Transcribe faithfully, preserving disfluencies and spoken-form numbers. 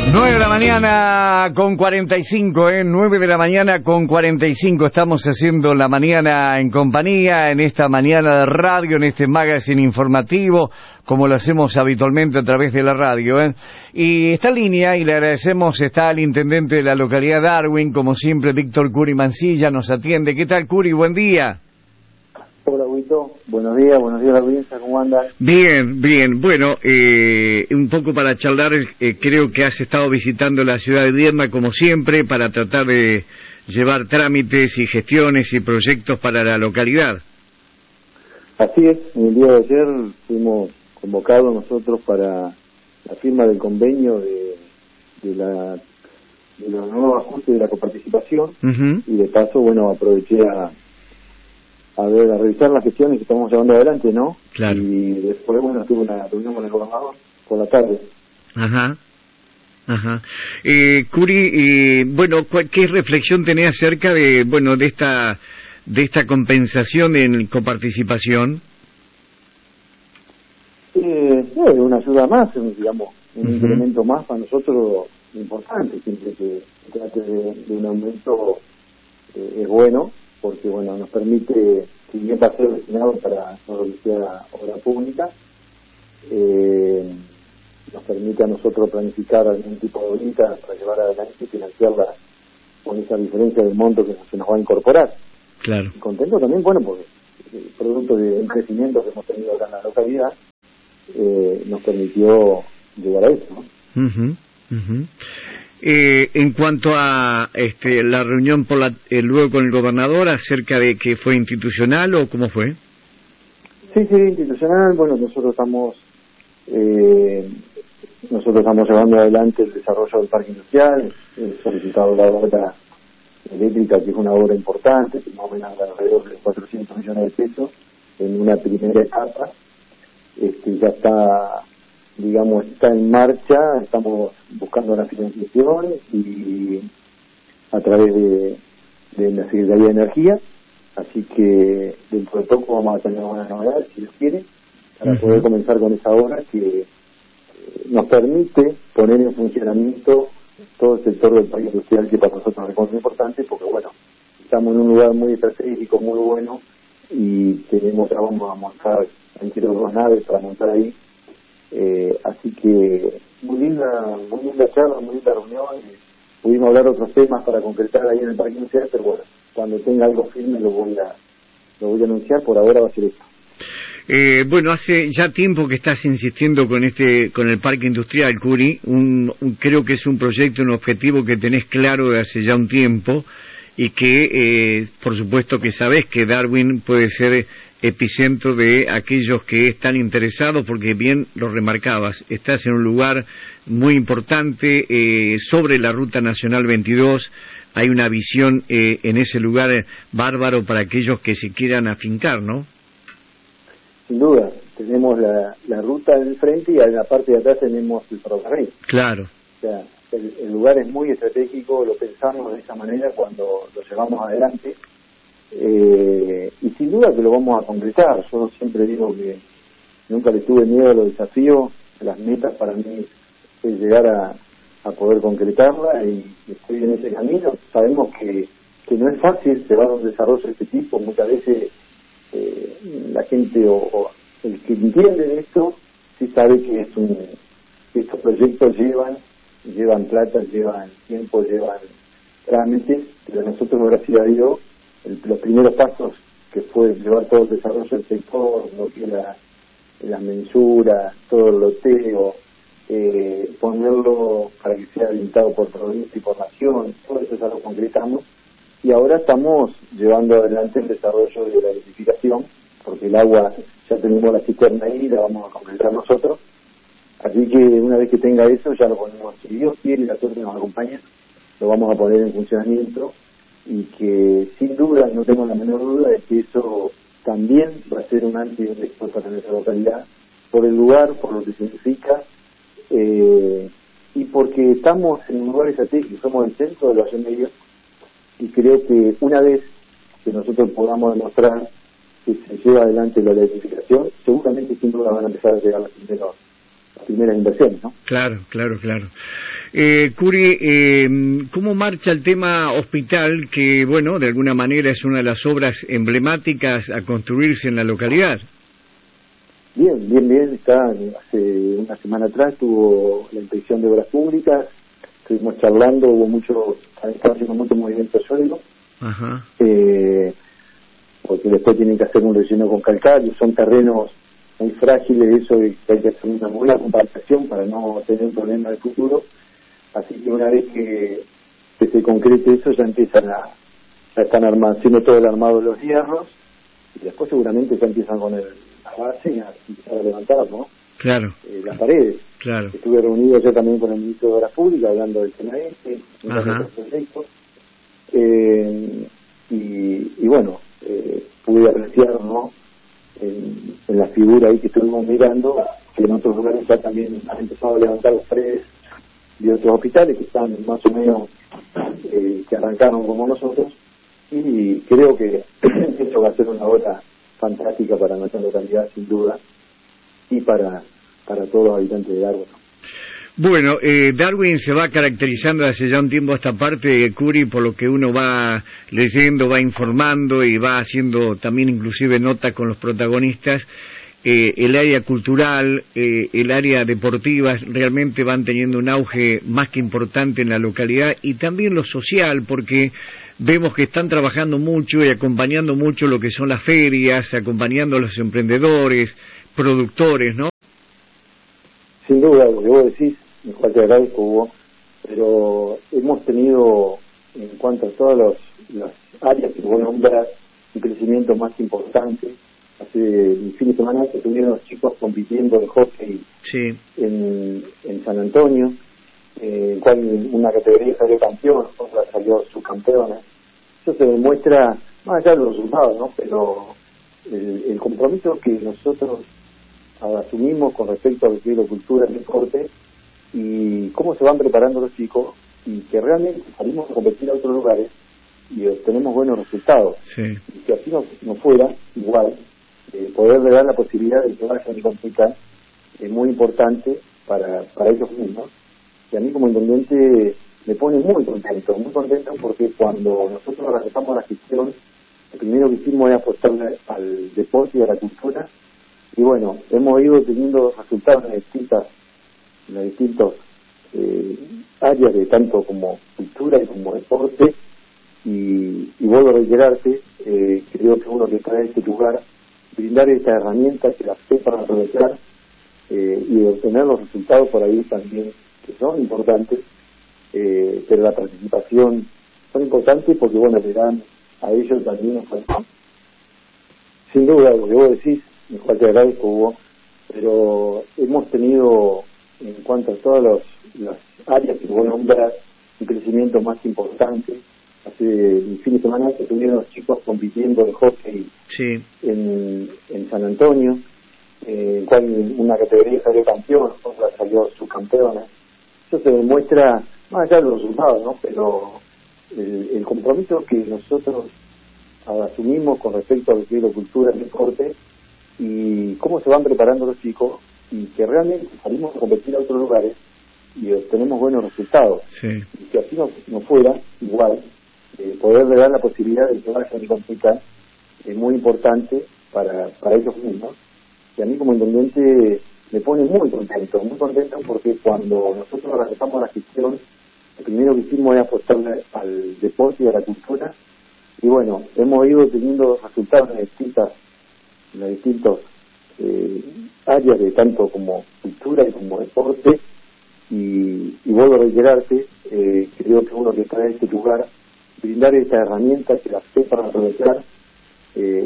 nueve de la mañana con cuarenta y cinco, ¿eh? nueve de la mañana con cuarenta y cinco. Estamos haciendo la mañana en compañía, en esta mañana de radio, en este magazine informativo, como lo hacemos habitualmente a través de la radio, ¿eh? Y esta línea, y le agradecemos, está el intendente de la localidad de Darwin, como siempre, Víctor Curi Mancilla, nos atiende. ¿Qué tal, Curi? Buen día. Hola, Huito. Buenos días, buenos días a la audiencia, ¿cómo andan? Bien, bien. Bueno, eh, un poco para charlar, eh, creo que has estado visitando la ciudad de Viedma, como siempre, para tratar de llevar trámites y gestiones y proyectos para la localidad. Así es, en el día de ayer fuimos convocados nosotros para la firma del convenio de, de la de los nuevos ajustes de la coparticipación, uh-huh. Y de paso, bueno, aproveché a a ver, a revisar las gestiones que estamos llevando adelante, ¿no? Claro. Y después, bueno, tuve una reunión con el gobernador por la tarde. Ajá, ajá. Eh, Curi, eh, bueno, ¿qué reflexión tenés acerca de, bueno, de esta, de esta compensación en coparticipación? Eh, es una ayuda más, digamos, un uh-huh. incremento más para nosotros importante, siempre que se trate de, de un aumento eh, es bueno, porque bueno, nos permite, si bien va a ser destinado para todo lo que sea obra pública, eh, nos permite a nosotros planificar algún tipo de obrita para llevar adelante y financiarla con esa diferencia del monto que se nos va a incorporar. Claro. Y contento también, bueno, porque el producto de un crecimiento que hemos tenido acá en la localidad eh, nos permitió llegar a eso, ¿no? Uh-huh, uh-huh. Eh, en cuanto a este, la reunión por la, eh, luego con el gobernador, acerca de que fue institucional o cómo fue? Sí, sí, institucional. Bueno, nosotros estamos eh, nosotros estamos llevando adelante el desarrollo del parque industrial, he solicitado la obra eléctrica, que es una obra importante, que más o menos alrededor de cuatrocientos millones de pesos en una primera etapa. Este, ya está, digamos, está en marcha, estamos buscando la financiación y a través de, de la Secretaría de Energía, así que dentro de poco vamos a tener buenas novedades, si Dios quiere, para uh-huh. poder comenzar con esa obra que eh, nos permite poner en funcionamiento todo el sector del parque industrial, que para nosotros es muy importante, porque bueno, estamos en un lugar muy estratégico, muy bueno, y tenemos, ya vamos a montar, han quiero dos naves para montar ahí. Eh, así que muy linda, muy linda charla, muy linda reunión. Eh, pudimos hablar otros temas para concretar ahí en el parque industrial, pero bueno, cuando tenga algo firme lo voy a lo voy a anunciar. Por ahora va a ser esto. Eh, bueno, hace ya tiempo que estás insistiendo con este, con el parque industrial, Curi. Un, un, creo que es un proyecto, un objetivo que tenés claro de hace ya un tiempo y que, eh, por supuesto, que sabés que Darwin puede ser epicentro de aquellos que están interesados, porque bien lo remarcabas, estás en un lugar muy importante, eh, sobre la Ruta Nacional veintidós, hay una visión eh, en ese lugar bárbaro para aquellos que se quieran afincar, ¿no? Sin duda, tenemos la, la ruta del frente y en la parte de atrás tenemos el ferrocarril. Claro. O sea, el, el lugar es muy estratégico, lo pensamos de esa manera cuando lo llevamos adelante. Eh, y sin duda que lo vamos a concretar. Yo siempre digo que nunca le tuve miedo a los desafíos, las metas para mí es llegar a, a poder concretarla y estoy en ese camino. Sabemos que, que no es fácil llevar un desarrollo de este tipo. Muchas veces eh, la gente o, o el que entiende de esto sí sabe que es un que estos proyectos llevan llevan plata, llevan tiempo, llevan trámites, pero nosotros, gracias a Dios, El, los primeros pasos, que fue llevar todo el desarrollo del sector, lo que era la mensura, todo el loteo, eh, ponerlo para que sea habilitado por provincia y por nación, todo eso ya lo concretamos, y ahora estamos llevando adelante el desarrollo de la electrificación, porque el agua, ya tenemos la cisterna ahí, la vamos a concretar nosotros, así que una vez que tenga eso, ya lo ponemos, si Dios quiere y la suerte nos acompaña, lo vamos a poner en funcionamiento, y que sin duda, no tengo la menor duda de que eso también va a ser un antes y un después para nuestra localidad, por el lugar, por lo que significa, eh, y porque estamos en un lugar estratégico, somos el centro de la Valle Medio, y creo que una vez que nosotros podamos demostrar que se lleva adelante la electrificación, seguramente sin duda van a empezar a llegar las primeras, las primeras inversiones, ¿no? Claro, claro, claro. Eh, Curi, eh, ¿cómo marcha el tema hospital que, bueno, de alguna manera es una de las obras emblemáticas a construirse en la localidad? Bien, bien, bien. Está, hace una semana atrás tuvo la inspección de obras públicas, estuvimos charlando, hubo mucho, está haciendo mucho movimiento suelo, Ajá. Eh, porque después tienen que hacer un relleno con calcárea, son terrenos muy frágiles, eso que hay que hacer una buena compactación para no tener un problema de futuro. Así que una vez que, que se concrete eso, ya empiezan a, ya están armando, haciendo todo el armado de los hierros, y después seguramente ya empiezan con el, la base y a empezar a levantar, ¿no? Claro. Eh, las paredes. Claro. Estuve reunido yo también con el ministro de Obras Públicas hablando del tema este, de estos proyectos. Eh, y, y bueno, eh, pude apreciar, ¿no? En, en la figura ahí que estuvimos mirando, que en otros lugares ya también han empezado a levantar las paredes de otros hospitales que están más o menos eh, que arrancaron como nosotros, y creo que esto va a ser una obra fantástica para nuestra localidad sin duda y para para todos los habitantes de Darwin. Bueno, eh, Darwin se va caracterizando hace ya un tiempo esta parte de Curi por lo que uno va leyendo, va informando y va haciendo también inclusive notas con los protagonistas. Eh, el área cultural, eh, el área deportiva realmente van teniendo un auge más que importante en la localidad, y también lo social, porque vemos que están trabajando mucho y acompañando mucho lo que son las ferias, acompañando a los emprendedores, productores, ¿no? Sin duda, lo que vos decís, me falta de agradezco, Hugo, pero hemos tenido, en cuanto a todas las áreas que vos nombrás, un crecimiento más importante. Hace el fin de semana que tuvieron los chicos compitiendo en hockey sí. en, en San Antonio, eh, en cual una categoría salió campeón, otra salió subcampeona. Eso se demuestra, más allá de los resultados, ¿no? Pero el, el compromiso que nosotros asumimos con respecto a lo que es la cultura, el deporte, y cómo se van preparando los chicos, y que realmente salimos a competir a otros lugares y obtenemos buenos resultados. Sí. Y que así no, no fuera igual, eh, poderle dar la posibilidad de que vayan a competir es muy importante para, para ellos mismos. Y a mí como intendente me pone muy contento, muy contento porque cuando nosotros realizamos la gestión, lo primero que hicimos es apostarle al deporte y a la cultura, y bueno, hemos ido teniendo resultados en distintas, en las distintas eh, áreas de tanto como cultura y como deporte, y, y vuelvo a reiterarte, eh, creo que uno que trae este lugar, brindar esta herramienta que la sepan aprovechar eh, y obtener los resultados por ahí también, que son importantes, eh, pero la participación son importantes porque bueno, le dan a ellos también un falta. Sin duda, lo que vos decís, me falta de agradezco, Hugo, pero hemos tenido, en cuanto a todas los, las áreas que vos nombrás, un crecimiento más importante. Hace el fin de semana que tuvieron los chicos compitiendo en hockey sí. en, en San Antonio, eh, en cual una categoría salió campeón, otra salió subcampeona. Eso se demuestra, más allá de los resultados, ¿no? Pero el, el compromiso que nosotros asumimos con respecto a lo que es la cultura, el deporte, y cómo se van preparando los chicos, y que realmente salimos a competir a otros lugares y obtenemos buenos resultados. Sí. Y que así no, no fuera igual, eh, poderle dar la posibilidad de que vayan a competir es muy importante para, para ellos mismos. Y a mí como intendente me pone muy contento, muy contento porque cuando nosotros realizamos la gestión, lo primero que hicimos es apostarle al deporte y a la cultura, y bueno, hemos ido teniendo resultados en distintas, en las distintas eh, áreas de tanto como cultura y como deporte, y, y vuelvo a reiterarte, eh, creo que uno que trae este lugar, brindar esta herramienta que la sepan aprovechar, eh,